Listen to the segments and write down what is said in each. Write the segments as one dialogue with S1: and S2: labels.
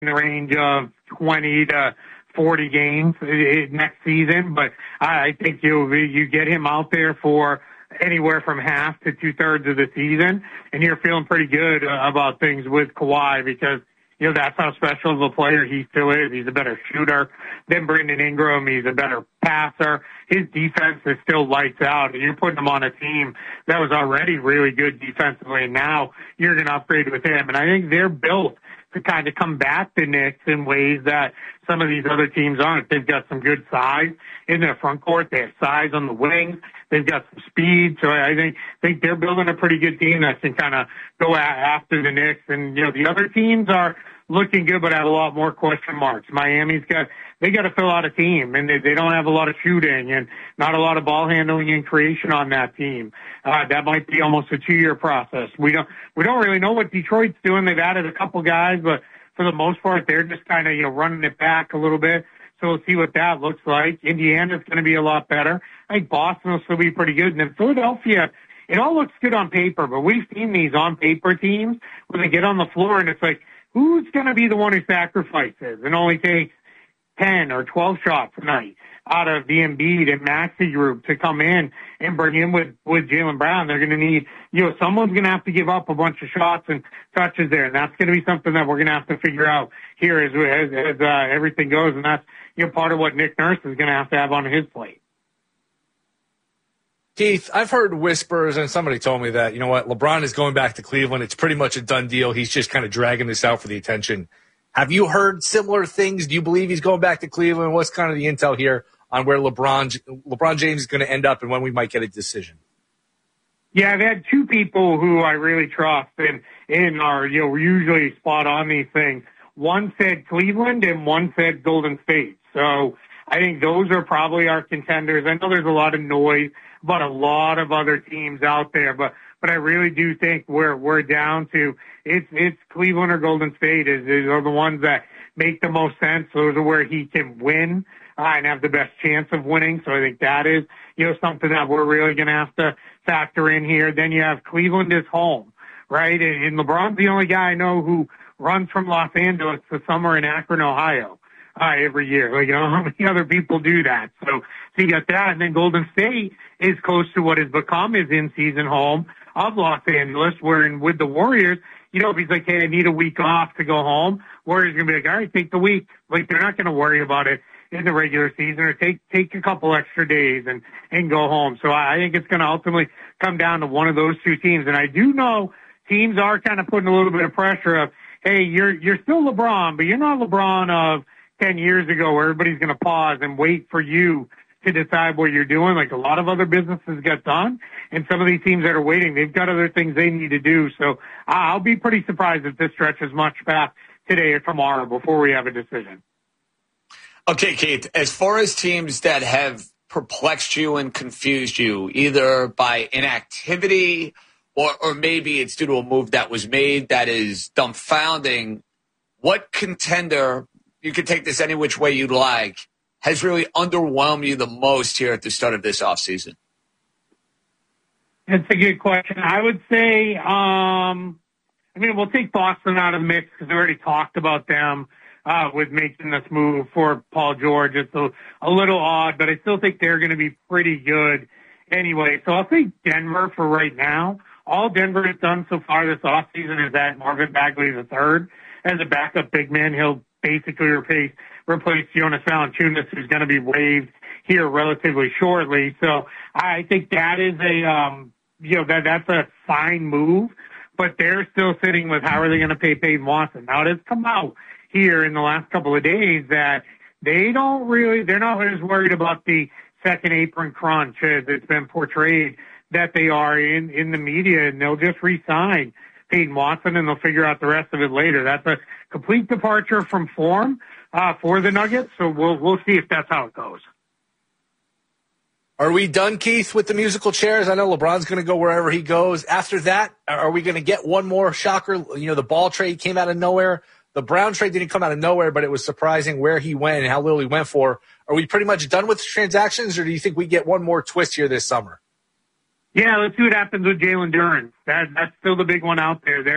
S1: in the range of 20 to 40 games next season. But I think you get him out there for anywhere from half to 2/3 of the season, and you're feeling pretty good about things with Kawhi because, that's how special of a player he still is. He's a better shooter than Brandon Ingram. He's a better passer. His defense is still lights out, and you're putting him on a team that was already really good defensively, and now you're going to upgrade with him. And I think they're built to kind of combat the Knicks in ways that some of these other teams aren't. They've got some good size in their front court. They have size on the wings. They've got some speed. So I think they're building a pretty good team that can kind of go after the Knicks. And, the other teams are looking good but have a lot more question marks. Miami's got to fill out a team, and they don't have a lot of shooting and not a lot of ball handling and creation on that team. That might be almost a 2-year process. We don't really know what Detroit's doing. They've added a couple guys, but for the most part, they're just kind of, running it back a little bit. So we'll see what that looks like. Indiana's going to be a lot better. I think Boston will still be pretty good. And then Philadelphia, it all looks good on paper, but we've seen these on paper teams when they get on the floor and it's like, who's going to be the one who sacrifices and only takes 10 or 12 shots a night out of the Embiid and Maxey group to come in and bring in with Jaylen Brown? They're going to need, someone's going to have to give up a bunch of shots and touches there. And that's going to be something that we're going to have to figure out here as everything goes. And that's, part of what Nick Nurse is going to have on his plate.
S2: Keith, I've heard whispers, and somebody told me that, LeBron is going back to Cleveland. It's pretty much a done deal. He's just kind of dragging this out for the attention. Have you heard similar things? Do you believe he's going back to Cleveland? What's kind of the intel here on where LeBron James is going to end up and when we might get a decision?
S1: Yeah, I've had two people who I really trust and are, usually spot on these things. One said Cleveland and one said Golden State. So I think those are probably our contenders. I know there's a lot of noise about a lot of other teams out there, but I really do think we're down to it's Cleveland or Golden State are the ones that make the most sense. Those are where he can win and have the best chance of winning. So I think that is, something that we're really going to have to factor in here. Then you have Cleveland is home, right? And LeBron's the only guy I know who runs from Los Angeles to summer in Akron, Ohio, every year. How many other people do that? So you got that. And then Golden State is close to what has become his in-season home of Los Angeles, where with the Warriors, if he's like, hey, I need a week off to go home, Warriors going to be like, all right, take the week. They're not going to worry about it in the regular season or take a couple extra days and go home. So I think it's going to ultimately come down to one of those two teams. And I do know teams are kind of putting a little bit of pressure of, hey, you're still LeBron, but you're not LeBron of 10 years ago where everybody's going to pause and wait for you to decide what you're doing. Like a lot of other businesses get done, and some of these teams that are waiting, they've got other things they need to do. So I'll be pretty surprised if this stretches much past today or tomorrow before we have a decision.
S3: Okay, Keith, as far as teams that have perplexed you and confused you, either by inactivity or maybe it's due to a move that was made that is dumbfounding, what contender, you can take this any which way you'd like, has really underwhelmed you the most here at the start of this offseason?
S1: That's a good question. I would say, we'll take Boston out of the mix because we already talked about them with making this move for Paul George. It's a little odd, but I still think they're going to be pretty good anyway. So I'll say Denver for right now. All Denver has done so far this offseason is that Marvin Bagley III as a backup big man. He'll basically replace Jonas Valanciunas, who's going to be waived here relatively shortly. So I think that is that's a fine move, but they're still sitting with how are they going to pay Peyton Watson. Now it has come out here in the last couple of days that they're not as worried about the second apron crunch as it's been portrayed that they are in the media, and they'll just re-sign Peyton Watson and they'll figure out the rest of it later. That's a complete departure from form for the Nuggets, so we'll see if that's how it goes.
S2: Are we done, Keith, with the musical chairs? I know LeBron's going to go wherever he goes. After that, are we going to get one more shocker? The Ball trade came out of nowhere. The Brown trade didn't come out of nowhere, but it was surprising where he went and how little he went for. Are we pretty much done with transactions, or do you think we get one more twist here this summer?
S1: Yeah, let's see what happens with Jalen Duren. That's still the big one out there. There's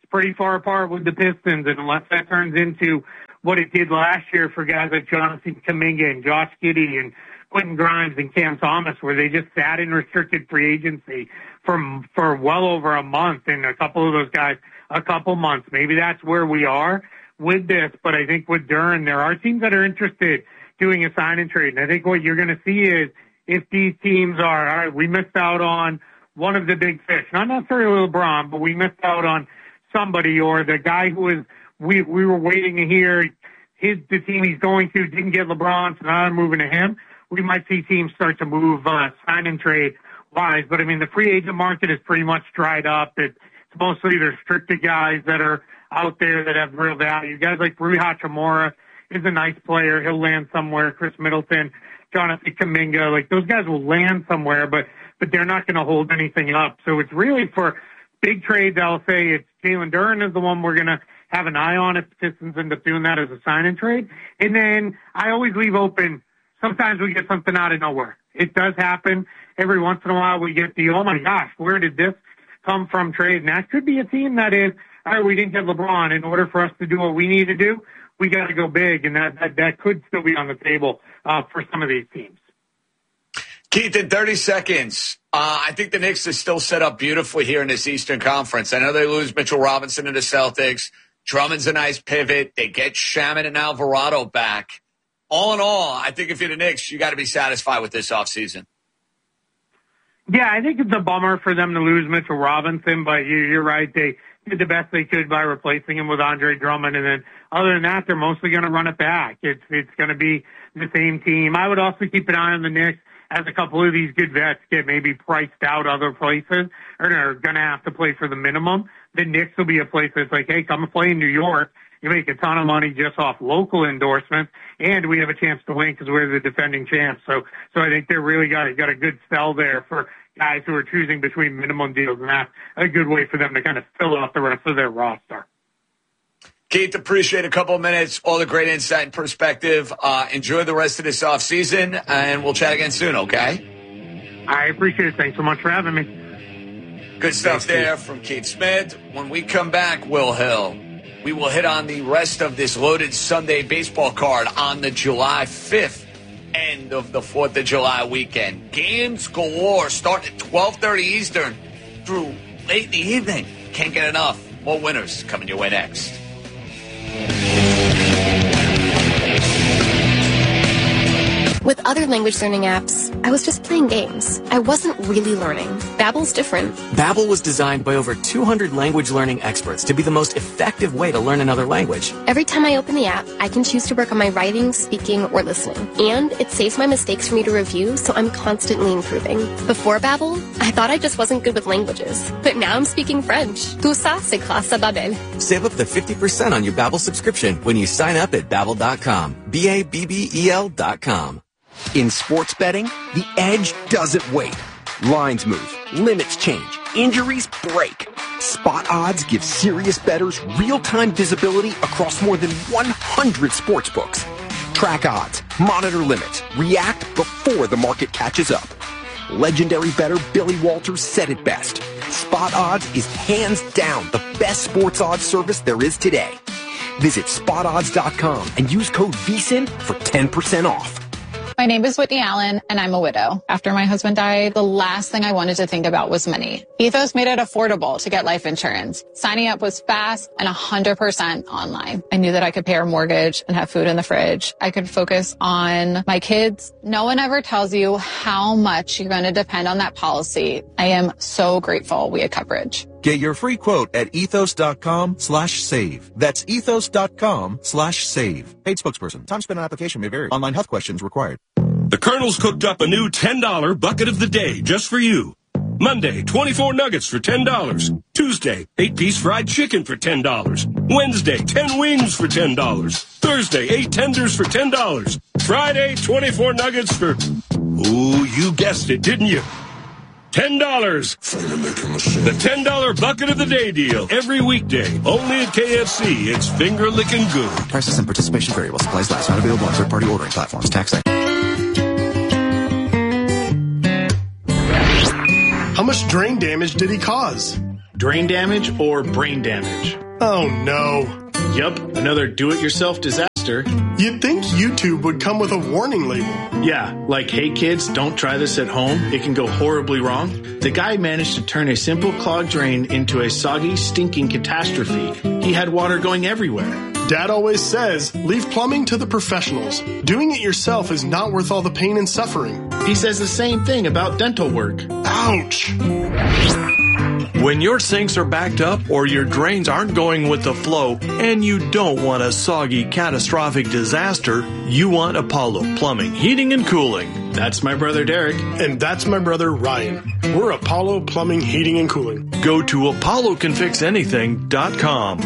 S1: pretty far apart with the Pistons, and unless that turns into what it did last year for guys like Jonathan Kuminga and Josh Giddey and Quentin Grimes and Cam Thomas, where they just sat in restricted free agency for well over a month, and a couple of those guys a couple months. Maybe that's where we are with this, but I think with Duren, there are teams that are interested doing a sign and trade, and I think what you're going to see is if these teams are, all right, we missed out on one of the big fish, not necessarily LeBron, but we missed out on somebody, or the guy who is we were waiting to hear the team he's going to didn't get LeBron, so now they're moving to him. We might see teams start to move sign and trade wise, but I mean the free agent market is pretty much dried up. It's mostly the restricted guys that are out there that have real value. Guys like Rui Hachimura is a nice player. He'll land somewhere. Chris Middleton, Jonathan Kuminga, like those guys will land somewhere, but they're not going to hold anything up. So it's really for big trades. I'll say it's Jalen Duren is the one we're going to have an eye on if the Pistons end up doing that as a sign and trade. And then I always leave open. Sometimes we get something out of nowhere. It does happen. Every once in a while we get the, oh my gosh, where did this come from trade? And that could be a team that is, all right, we didn't get LeBron. In order for us to do what we need to do, we got to go big. And that could still be on the table for some of these teams.
S3: Keith, in 30 seconds, I think the Knicks are still set up beautifully here in this Eastern Conference. I know they lose Mitchell Robinson to the Celtics. Drummond's a nice pivot. They get Shaman and Alvarado back. All in all, I think if you're the Knicks, you got to be satisfied with this offseason.
S1: Yeah, I think it's a bummer for them to lose Mitchell Robinson, but you're right. They did the best they could by replacing him with Andre Drummond, and then other than that, they're mostly going to run it back. It's going to be the same team. I would also keep an eye on the Knicks as a couple of these good vets get maybe priced out other places or are going to have to play for the minimum. The Knicks will be a place that's like, hey, come and play in New York. You make a ton of money just off local endorsements, and we have a chance to win because we're the defending champs. So I think they really got a good sell there for guys who are choosing between minimum deals, and that's a good way for them to kind of fill out the rest of their roster.
S3: Keith, appreciate a couple of minutes, all the great insight and perspective. Enjoy the rest of this offseason, and we'll chat again soon, okay?
S1: I appreciate it. Thanks so much for having me.
S3: Good stuff there from Keith Smith. When we come back, Will Hill, we will hit on the rest of this loaded Sunday baseball card on the July 5th end of the 4th of July weekend. Games galore starting at 12:30 Eastern through late in the evening. Can't get enough. More winners coming your way next.
S4: With other language learning apps, I was just playing games. I wasn't really learning. Babbel's different.
S5: Babbel was designed by over 200 language learning experts to be the most effective way to learn another language.
S4: Every time I open the app, I can choose to work on my writing, speaking, or listening. And it saves my mistakes for me to review, so I'm constantly improving. Before Babbel, I thought I just wasn't good with languages. But now I'm speaking French. Tout ça, c'est grâce à Babbel.
S5: Save up to 50% on your Babbel subscription when you sign up at Babbel.com. Babbel.com.
S6: In sports betting, the edge doesn't wait. Lines move, limits change, injuries break. Spot Odds gives serious bettors real-time visibility across more than 100 sportsbooks. Track odds, monitor limits, react before the market catches up. Legendary bettor Billy Walters said it best. Spot Odds is hands down the best sports odds service there is today. Visit SpotOdds.com and use code VSIN for 10% off.
S7: My name is Whitney Allen, and I'm a widow. After my husband died, the last thing I wanted to think about was money. Ethos made it affordable to get life insurance. Signing up was fast and 100% online. I knew that I could pay our mortgage and have food in the fridge. I could focus on my kids. No one ever tells you how much you're going to depend on that policy. I am so grateful we had coverage.
S8: Get your free quote at ethos.com/save. That's ethos.com/save. Paid spokesperson. Time spent on application may vary. Online health questions required.
S9: The Colonel's cooked up a new $10 bucket of the day just for you. Monday, 24 nuggets for $10. Tuesday, 8-piece fried chicken for $10. Wednesday, 10 wings for $10. Thursday, 8 tenders for $10. Friday, 24 nuggets for... Ooh, you guessed it, didn't you? $10. The $10 bucket of the day deal. Every weekday. Only at KFC. It's finger licking good.
S10: Prices and participation variable. Supplies last. Not available on third-party ordering platforms. Tax.
S11: How much drain damage did he cause?
S12: Drain damage or brain damage?
S11: Oh no.
S12: Yup, another do-it-yourself disaster.
S11: You'd think YouTube would come with a warning label.
S12: Yeah, like, hey kids, don't try this at home. It can go horribly wrong. The guy managed to turn a simple clogged drain into a soggy, stinking catastrophe. He had water going everywhere.
S11: Dad always says, leave plumbing to the professionals. Doing it yourself is not worth all the pain and suffering.
S12: He says the same thing about dental work.
S11: Ouch!
S13: When your sinks are backed up or your drains aren't going with the flow and you don't want a soggy, catastrophic disaster, you want Apollo Plumbing, Heating, and Cooling.
S12: That's my brother Derek.
S11: And that's my brother Ryan. We're Apollo Plumbing, Heating, and Cooling.
S13: Go to ApolloCanFixAnything.com.